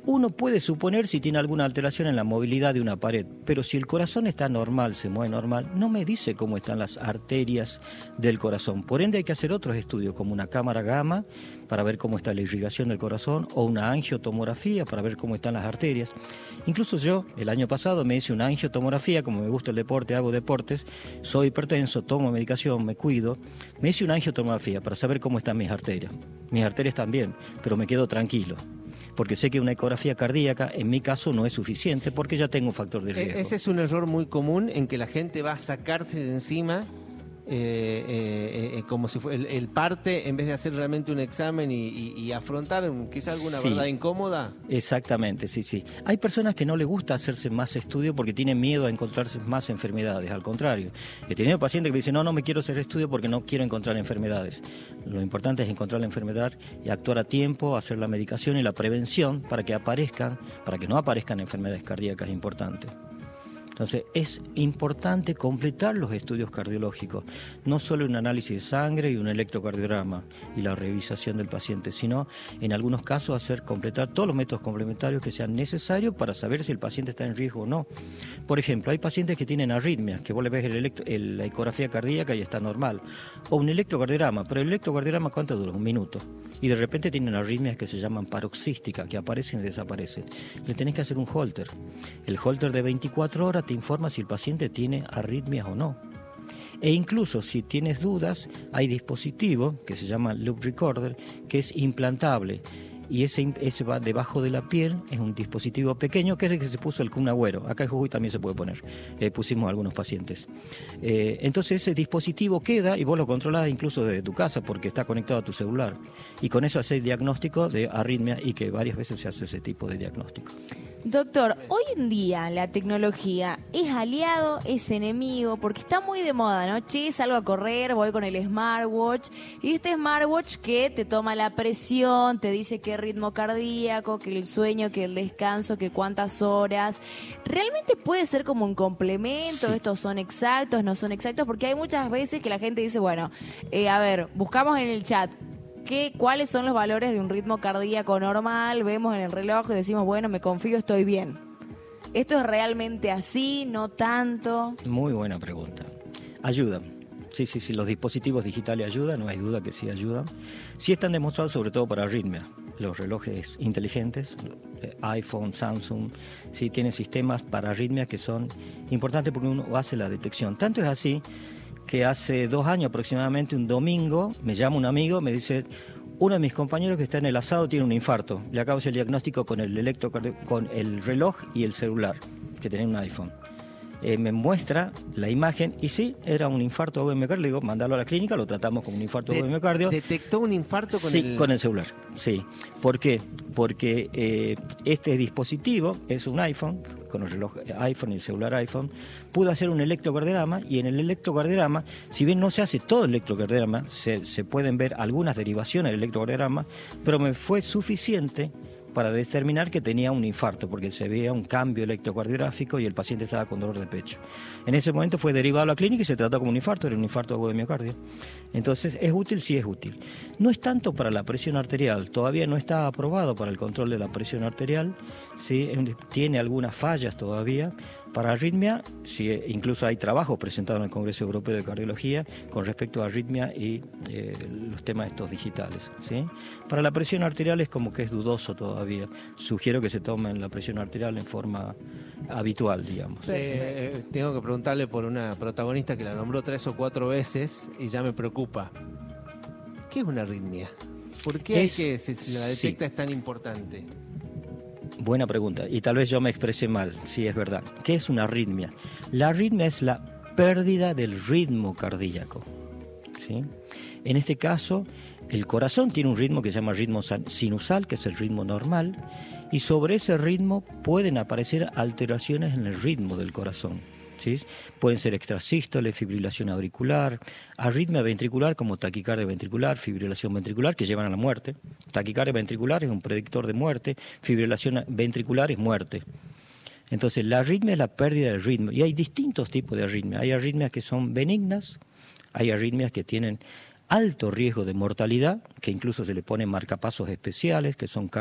Uno puede suponer si tiene alguna alteración en la movilidad de una pared, pero si el corazón está normal, se mueve normal, no me dice cómo están las arterias del corazón. Por ende hay que hacer otros estudios, como una cámara gamma para ver cómo está la irrigación del corazón, o una angiotomografía para ver cómo están las arterias. Incluso yo, el año pasado, me hice una angiotomografía, como me gusta el deporte, hago deportes, soy hipertenso, tomo medicación, me cuido, me hice una angiotomografía para saber cómo están mis arterias. Mis arterias también, pero me quedo tranquilo, porque sé que una ecografía cardíaca, en mi caso, no es suficiente, porque ya tengo un factor de riesgo. Ese es un error muy común en que la gente va a sacarse de encima como si fuera el parte, en vez de hacer realmente un examen y afrontar quizá alguna verdad incómoda. Exactamente, sí. Hay personas que no les gusta hacerse más estudio porque tienen miedo a encontrarse más enfermedades. Al contrario, he tenido pacientes que me dicen, no me quiero hacer estudio porque no quiero encontrar enfermedades. Lo importante es encontrar la enfermedad y actuar a tiempo, hacer la medicación y la prevención para que no aparezcan enfermedades cardíacas importantes. Entonces es importante completar los estudios cardiológicos, no solo un análisis de sangre y un electrocardiograma y la revisación del paciente, sino en algunos casos completar todos los métodos complementarios que sean necesarios para saber si el paciente está en riesgo o no. Por ejemplo, hay pacientes que tienen arritmias, que vos le ves la ecografía cardíaca y está normal, o un electrocardiograma, pero el electrocardiograma ¿cuánto dura? 1 minuto. Y de repente tienen arritmias que se llaman paroxísticas, que aparecen y desaparecen. Le tenés que hacer un Holter. El Holter de 24 horas te informa si el paciente tiene arritmias o no. E incluso si tienes dudas, hay dispositivo que se llama Loop Recorder, que es implantable. Y ese va debajo de la piel, es un dispositivo pequeño, que es el que se puso el Kun Agüero. Acá en Jujuy también se puede poner, pusimos a algunos pacientes. Entonces ese dispositivo queda y vos lo controlás incluso desde tu casa porque está conectado a tu celular. Y con eso haces diagnóstico de arritmia y que varias veces se hace ese tipo de diagnóstico. Doctor, hoy en día la tecnología es aliado, es enemigo, porque está muy de moda, ¿no? Che, salgo a correr, voy con el smartwatch, y este smartwatch que te toma la presión, te dice qué ritmo cardíaco, que el sueño, que el descanso, que cuántas horas. ¿Realmente puede ser como un complemento? Sí. ¿Estos son exactos, no son exactos? Porque hay muchas veces que la gente dice, bueno, buscamos en el chat cuáles son los valores de un ritmo cardíaco normal, vemos en el reloj y decimos, bueno, me confío, estoy bien. ¿Esto es realmente así? ¿No tanto? Muy buena pregunta. Ayudan. Sí, los dispositivos digitales ayudan, no hay duda que sí ayudan. Sí están demostrados sobre todo para arritmia. Los relojes inteligentes, iPhone, Samsung, sí tienen sistemas para arritmia que son importantes porque uno hace la detección. Tanto es así que hace 2 años aproximadamente, un domingo, me llama un amigo, me dice, uno de mis compañeros que está en el asado tiene un infarto. Le acabo de hacer el diagnóstico con el reloj y el celular, que tenía un iPhone. Me muestra la imagen y sí, era un infarto agudo de miocardio. Le digo, mandalo a la clínica, lo tratamos como un infarto agudo de miocardio. ¿Detectó un infarto con con el celular, sí. ¿Por qué? Porque este dispositivo es un iPhone, con el reloj iPhone y el celular iPhone, pudo hacer un electrocardiograma y en el electrocardiograma, si bien no se hace todo el electrocardiograma, se pueden ver algunas derivaciones del electrocardiograma, pero me fue suficiente para determinar que tenía un infarto, porque se veía un cambio electrocardiográfico y el paciente estaba con dolor de pecho. En ese momento fue derivado a la clínica y se trató como un infarto, era un infarto agudo de miocardio. Entonces, ¿es útil? Sí es útil. No es tanto para la presión arterial, todavía no está aprobado para el control de la presión arterial, ¿sí? Tiene algunas fallas todavía. Para arritmia, sí, incluso hay trabajos presentados en el Congreso Europeo de Cardiología con respecto a arritmia y los temas estos digitales, ¿sí? Para la presión arterial es como que es dudoso todavía. Sugiero que se tomen la presión arterial en forma habitual, digamos. Tengo que preguntarle por una protagonista que la nombró 3 o 4 veces y ya me preocupa. ¿Qué es una arritmia? ¿Por qué si la detecta es tan importante? Buena pregunta, y tal vez yo me expresé mal, sí es verdad. ¿Qué es una arritmia? La arritmia es la pérdida del ritmo cardíaco, ¿sí? En este caso, el corazón tiene un ritmo que se llama ritmo sinusal, que es el ritmo normal, y sobre ese ritmo pueden aparecer alteraciones en el ritmo del corazón, ¿sí? Pueden ser extrasístoles, fibrilación auricular, arritmia ventricular como taquicardia ventricular, fibrilación ventricular que llevan a la muerte. Taquicardia ventricular es un predictor de muerte, fibrilación ventricular es muerte. Entonces la arritmia es la pérdida del ritmo y hay distintos tipos de arritmias. Hay arritmias que son benignas, hay arritmias que tienen alto riesgo de mortalidad, que incluso se le ponen marcapasos especiales, que son